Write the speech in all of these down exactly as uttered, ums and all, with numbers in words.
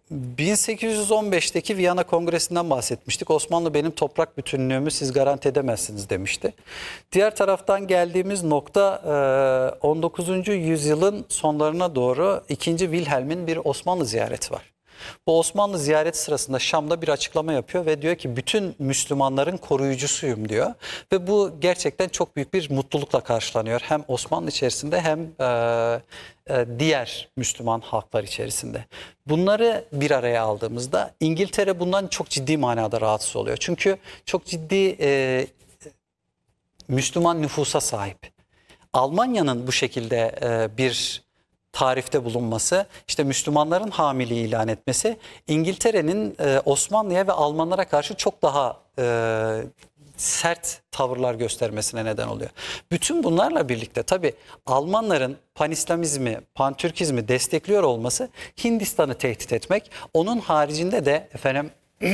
bin sekiz yüz on beşteki Viyana Kongresi'nden bahsetmiştik. Osmanlı benim toprak bütünlüğümü siz garanti edemezsiniz demişti. Diğer taraftan geldiğimiz nokta on dokuzuncu yüzyılın sonlarına doğru ikinci. Wilhelm'in bir Osmanlı ziyareti var. Bu Osmanlı ziyareti sırasında Şam'da bir açıklama yapıyor ve diyor ki bütün Müslümanların koruyucusuyum diyor. Ve bu gerçekten çok büyük bir mutlulukla karşılanıyor. Hem Osmanlı içerisinde hem e, e, diğer Müslüman halklar içerisinde. Bunları bir araya aldığımızda İngiltere bundan çok ciddi manada rahatsız oluyor. Çünkü çok ciddi e, Müslüman nüfusa sahip. Almanya'nın bu şekilde e, bir tarifte bulunması, işte Müslümanların hamiliği ilan etmesi, İngiltere'nin e, Osmanlı'ya ve Almanlara karşı çok daha e, sert tavırlar göstermesine neden oluyor. Bütün bunlarla birlikte tabii Almanların panislamizmi, pantürkizmi destekliyor olması Hindistan'ı tehdit etmek, onun haricinde de efendim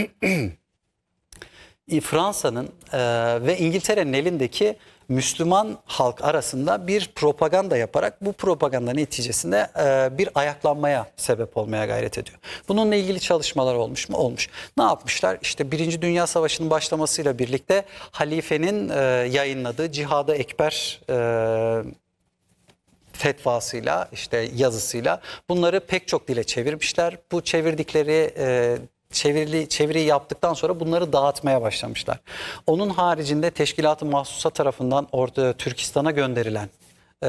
Fransa'nın e, ve İngiltere'nin elindeki Müslüman halk arasında bir propaganda yaparak bu propaganda neticesinde e, bir ayaklanmaya sebep olmaya gayret ediyor. Bununla ilgili çalışmalar olmuş mu? Olmuş. Ne yapmışlar? İşte Birinci Dünya Savaşı'nın başlamasıyla birlikte halifenin e, yayınladığı Cihad-ı Ekber e, fetvasıyla, işte yazısıyla bunları pek çok dile çevirmişler. Bu çevirdikleri e, Çevirili, çeviriyi yaptıktan sonra bunları dağıtmaya başlamışlar. Onun haricinde Teşkilat-ı Mahsusa tarafından orada Türkistan'a gönderilen e,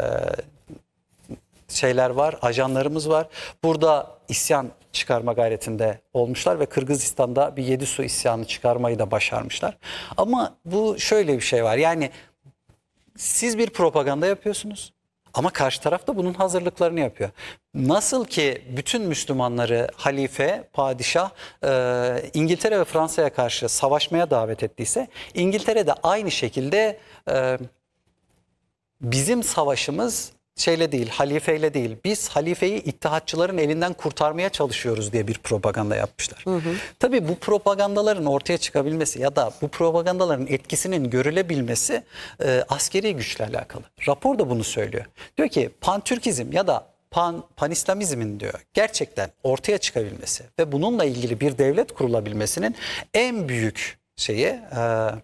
şeyler var, ajanlarımız var. Burada isyan çıkarma gayretinde olmuşlar ve Kırgızistan'da bir Yedisu isyanı çıkarmayı da başarmışlar. Ama bu şöyle bir şey var, yani siz bir propaganda yapıyorsunuz. Ama karşı taraf da bunun hazırlıklarını yapıyor. Nasıl ki bütün Müslümanları halife, padişah e, İngiltere ve Fransa'ya karşı savaşmaya davet ettiyse, İngiltere de aynı şekilde e, bizim savaşımız şeyle değil, halifeyle değil, biz halifeyi İttihatçıların elinden kurtarmaya çalışıyoruz diye bir propaganda yapmışlar. Hı hı. Tabii bu propagandaların ortaya çıkabilmesi ya da bu propagandaların etkisinin görülebilmesi e, askeri güçle alakalı. Rapor da bunu söylüyor. Diyor ki pantürkizm ya da pan, panislamizmin diyor gerçekten ortaya çıkabilmesi ve bununla ilgili bir devlet kurulabilmesinin en büyük şeyi e,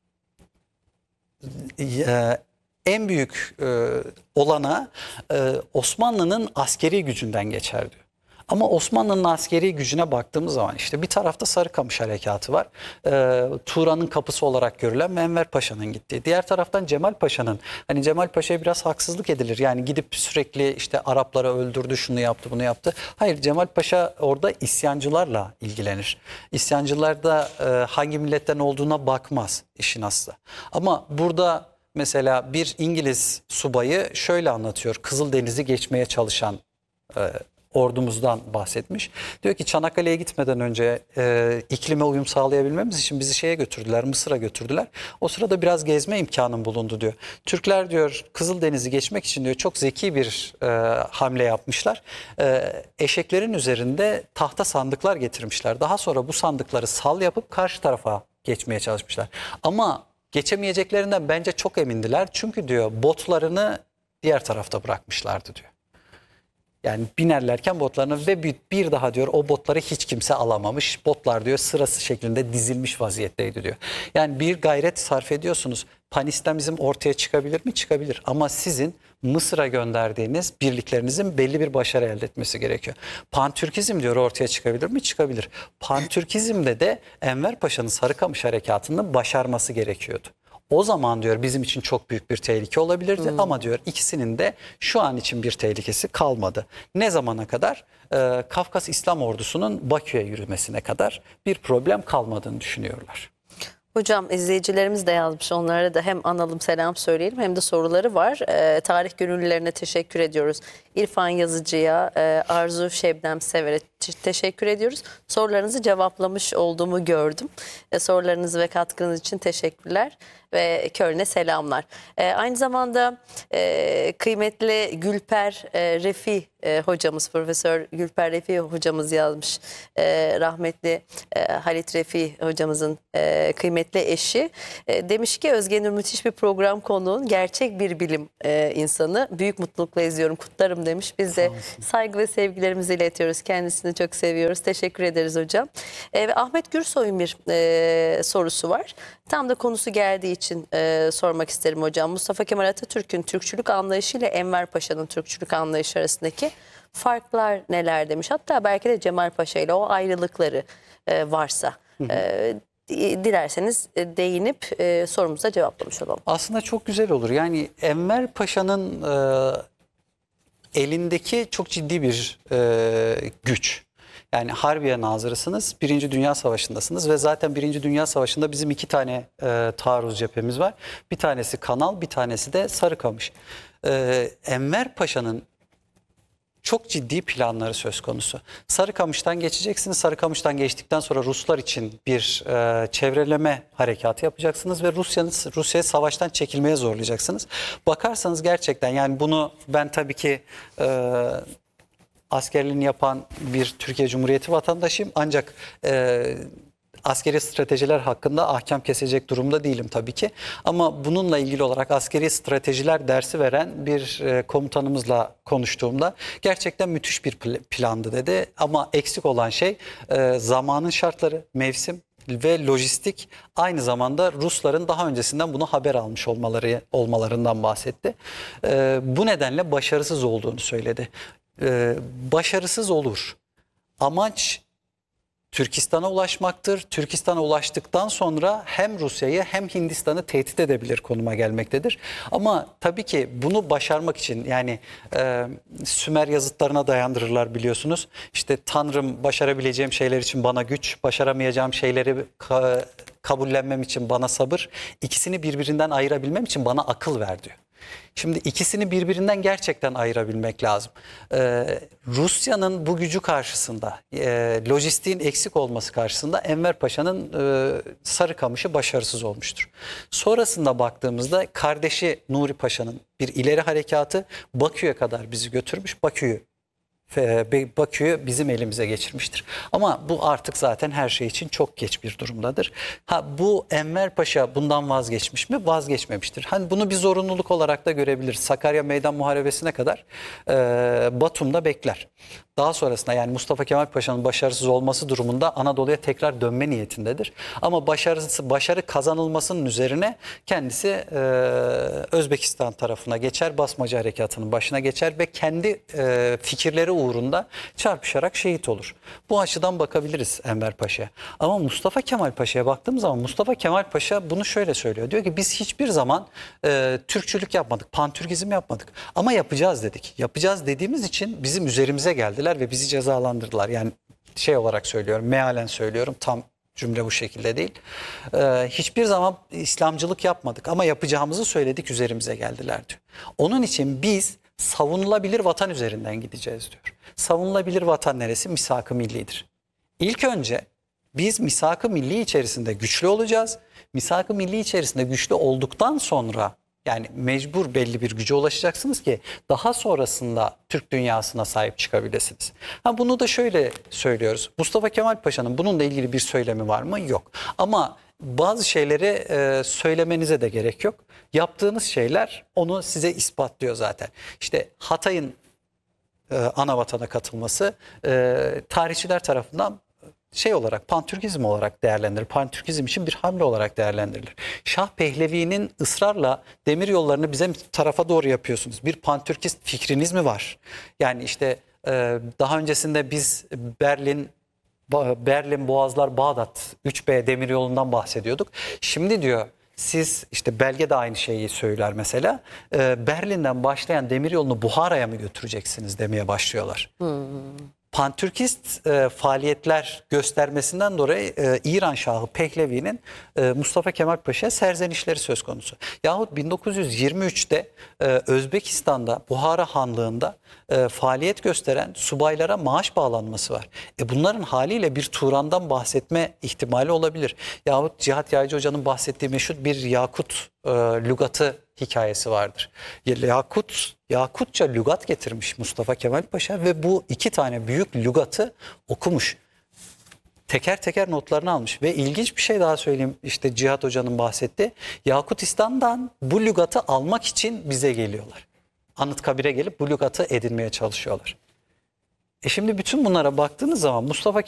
e, en büyük e, olana e, Osmanlı'nın askeri gücünden geçer diyor. Ama Osmanlı'nın askeri gücüne baktığımız zaman işte bir tarafta Sarıkamış Harekatı var. E, Turan'ın kapısı olarak görülen ve Enver Paşa'nın gittiği. Diğer taraftan Cemal Paşa'nın, hani Cemal Paşa'ya biraz haksızlık edilir. Yani gidip sürekli işte Arapları öldürdü, şunu yaptı, bunu yaptı. Hayır, Cemal Paşa orada isyancılarla ilgilenir. İsyancılar da e, hangi milletten olduğuna bakmaz işin aslı. Ama burada mesela bir İngiliz subayı şöyle anlatıyor. Kızıldeniz'i geçmeye çalışan e, ordumuzdan bahsetmiş. Diyor ki Çanakkale'ye gitmeden önce e, iklime uyum sağlayabilmemiz için bizi şeye götürdüler, Mısır'a götürdüler. O sırada biraz gezme imkanım bulundu diyor. Türkler diyor Kızıldeniz'i geçmek için diyor çok zeki bir e, hamle yapmışlar. E, eşeklerin üzerinde tahta sandıklar getirmişler. Daha sonra bu sandıkları sal yapıp karşı tarafa geçmeye çalışmışlar. Ama geçemeyeceklerinden bence çok emindiler. Çünkü diyor botlarını diğer tarafta bırakmışlardı diyor. Yani binerlerken botlarını ve bir, bir daha diyor o botları hiç kimse alamamış. Botlar diyor sırası şeklinde dizilmiş vaziyetteydi diyor. Yani bir gayret sarf ediyorsunuz. Panislamizm ortaya çıkabilir mi? Çıkabilir. Ama sizin Mısır'a gönderdiğiniz birliklerinizin belli bir başarı elde etmesi gerekiyor. Pantürkizm diyor ortaya çıkabilir mi? Çıkabilir. Pantürkizmde de Enver Paşa'nın Sarıkamış Harekatı'nı başarması gerekiyordu. O zaman diyor bizim için çok büyük bir tehlike olabilirdi hmm. ama diyor ikisinin de şu an için bir tehlikesi kalmadı. Ne zamana kadar? Ee, Kafkas İslam Ordusu'nun Bakü'ye yürümesine kadar bir problem kalmadığını düşünüyorlar. Hocam izleyicilerimiz de yazmış, onlara da hem analım selam söyleyelim hem de soruları var. Ee, tarih gönüllülerine teşekkür ediyoruz. İrfan Yazıcı'ya, e, Arzu Şebnem Sever'e teşekkür ediyoruz. Sorularınızı cevaplamış olduğumu gördüm. E, sorularınız ve katkınız için teşekkürler ve Köln'e selamlar. E, aynı zamanda e, kıymetli Gülper e, Refi e, hocamız, Profesör Gülper Refi hocamız yazmış. E, rahmetli e, Halit Refi hocamızın e, kıymetli eşi. E, demiş ki Özgenür müthiş bir program konuğun, gerçek bir bilim e, insanı. Büyük mutlulukla izliyorum, kutlarım demiş. Biz de saygı ve sevgilerimizi iletiyoruz kendisine. kendisini çok seviyoruz. Teşekkür ederiz hocam. E, ve Ahmet Gürsoy'un bir e, sorusu var. Tam da konusu geldiği için e, sormak isterim hocam. Mustafa Kemal Atatürk'ün Türkçülük anlayışı ile Enver Paşa'nın Türkçülük anlayışı arasındaki farklar neler demiş. Hatta belki de Cemal Paşa ile o ayrılıkları e, varsa e, dilerseniz e, değinip e, sorumuza cevaplamış olalım. Aslında çok güzel olur. Yani Enver Paşa'nın e, elindeki çok ciddi bir e, güç. Yani Harbiye Nazırısınız, Birinci Dünya Savaşı'ndasınız ve zaten Birinci Dünya Savaşı'nda bizim iki tane e, taarruz cephemiz var. Bir tanesi Kanal, bir tanesi de Sarıkamış. E, Enver Paşa'nın çok ciddi planları söz konusu. Sarıkamış'tan geçeceksiniz. Sarıkamış'tan geçtikten sonra Ruslar için bir e, çevreleme harekatı yapacaksınız ve Rusya'nın Rusya'yı savaştan çekilmeye zorlayacaksınız. Bakarsanız gerçekten, yani bunu ben tabii ki e, askerliğini yapan bir Türkiye Cumhuriyeti vatandaşıyım. Ancak e, askeri stratejiler hakkında ahkam kesecek durumda değilim tabii ki. Ama bununla ilgili olarak askeri stratejiler dersi veren bir e, komutanımızla konuştuğumda gerçekten müthiş bir plandı dedi. Ama eksik olan şey e, zamanın şartları, mevsim ve lojistik, aynı zamanda Rusların daha öncesinden bunu haber almış olmaları olmalarından bahsetti. E, bu nedenle başarısız olduğunu söyledi. E, başarısız olur. Amaç Türkistan'a ulaşmaktır. Türkistan'a ulaştıktan sonra hem Rusya'yı hem Hindistan'ı tehdit edebilir konuma gelmektedir. Ama tabii ki bunu başarmak için, yani e, Sümer yazıtlarına dayandırırlar biliyorsunuz. İşte Tanrım, başarabileceğim şeyler için bana güç, başaramayacağım şeyleri ka kabullenmem için bana sabır, ikisini birbirinden ayırabilmem için bana akıl ver diyor. Şimdi ikisini birbirinden gerçekten ayırabilmek lazım. Ee, Rusya'nın bu gücü karşısında, e, lojistiğin eksik olması karşısında Enver Paşa'nın e, Sarıkamış'ı başarısız olmuştur. Sonrasında baktığımızda kardeşi Nuri Paşa'nın bir ileri harekatı Bakü'ye kadar bizi götürmüş. Bakü'yü Bakü'yü bizim elimize geçirmiştir. Ama bu artık zaten her şey için çok geç bir durumdadır. Ha, bu Enver Paşa bundan vazgeçmiş mi? Vazgeçmemiştir. Hani bunu bir zorunluluk olarak da görebiliriz. Sakarya Meydan Muharebesi'ne kadar e, Batum'da bekler. Daha sonrasında, yani Mustafa Kemal Paşa'nın başarısız olması durumunda Anadolu'ya tekrar dönme niyetindedir. Ama başarısı, başarı kazanılmasının üzerine kendisi e, Özbekistan tarafına geçer, Basmacı Harekatı'nın başına geçer ve kendi e, fikirleri uğrunda çarpışarak şehit olur. Bu açıdan bakabiliriz Enver Paşa'ya. Ama Mustafa Kemal Paşa'ya baktığımız zaman Mustafa Kemal Paşa bunu şöyle söylüyor. Diyor ki biz hiçbir zaman e, Türkçülük yapmadık, pantürkizm yapmadık. Ama yapacağız dedik. Yapacağız dediğimiz için bizim üzerimize geldiler ve bizi cezalandırdılar. Yani şey olarak söylüyorum, mealen söylüyorum, tam cümle bu şekilde değil. Ee, hiçbir zaman İslamcılık yapmadık ama yapacağımızı söyledik, üzerimize geldiler diyor. Onun için biz savunulabilir vatan üzerinden gideceğiz diyor. Savunulabilir vatan neresi? Misak-ı millidir. İlk önce biz misak-ı milli içerisinde güçlü olacağız. Misak-ı milli içerisinde güçlü olduktan sonra, yani mecbur belli bir güce ulaşacaksınız ki daha sonrasında Türk dünyasına sahip çıkabilirsiniz. Ha, bunu da şöyle söylüyoruz. Mustafa Kemal Paşa'nın bununla ilgili bir söylemi var mı? Yok. Ama bazı şeyleri e, söylemenize de gerek yok. Yaptığınız şeyler onu size ispatlıyor zaten. İşte Hatay'ın e, ana vatana katılması e, tarihçiler tarafından şey olarak, pantürkizm olarak değerlendirilir. Pantürkizm için bir hamle olarak değerlendirilir. Şah Pehlevi'nin ısrarla demir yollarını bizim tarafa doğru yapıyorsunuz, bir pantürkist fikriniz mi var? Yani işte e, daha öncesinde biz Berlin, Berlin, Boğazlar, Bağdat, üç B demiryolundan bahsediyorduk. Şimdi diyor, siz, işte belge de aynı şeyi söyler mesela, e, Berlin'den başlayan demiryolunu Buhara'ya mı götüreceksiniz demeye başlıyorlar. Hmm. Pantürkist e, faaliyetler göstermesinden dolayı e, İran Şahı Pehlevi'nin e, Mustafa Kemal Paşa'ya serzenişleri söz konusu. Yahut bin dokuz yüz yirmi üçte e, Özbekistan'da, Buhara Hanlığı'nda e, faaliyet gösteren subaylara maaş bağlanması var. E, bunların haliyle bir Turan'dan bahsetme ihtimali olabilir. Yahut Cihat Yaycı Hoca'nın bahsettiği meşhur bir Yakut e, lügatı hikayesi vardır. Yakut, Yakutça lügat getirmiş Mustafa Kemal Paşa ve bu iki tane büyük lügatı okumuş. Teker teker notlarını almış ve ilginç bir şey daha söyleyeyim, işte Cihat Hoca'nın bahsettiği, Yakutistan'dan bu lügatı almak için bize geliyorlar. Anıtkabir'e gelip bu lügatı edinmeye çalışıyorlar. E şimdi bütün bunlara baktığınız zaman Mustafa